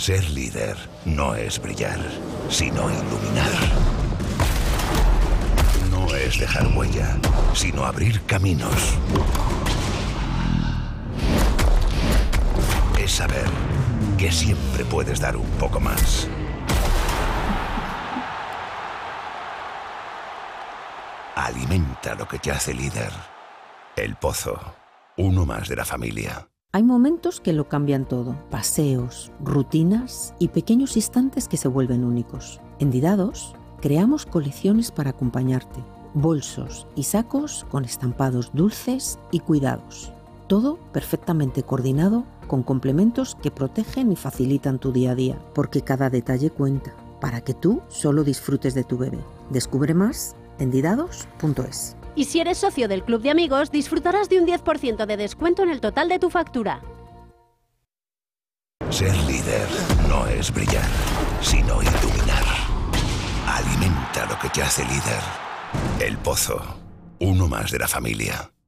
Ser líder no es brillar, sino iluminar. No es dejar huella, sino abrir caminos. Es saber que siempre puedes dar un poco más. Alimenta lo que te hace líder. El Pozo, uno más de la familia. Hay momentos que lo cambian todo. Paseos, rutinas y pequeños instantes que se vuelven únicos. En Didados creamos colecciones para acompañarte. Bolsos y sacos con estampados dulces y cuidados. Todo perfectamente coordinado con complementos que protegen y facilitan tu día a día. Porque cada detalle cuenta para que tú solo disfrutes de tu bebé. Descubre más en didados.es. Y si eres socio del Club de Amigos, disfrutarás de un 10% de descuento en el total de tu factura. Ser líder no es brillar, sino iluminar. Alimenta lo que te hace líder. El Pozo, uno más de la familia.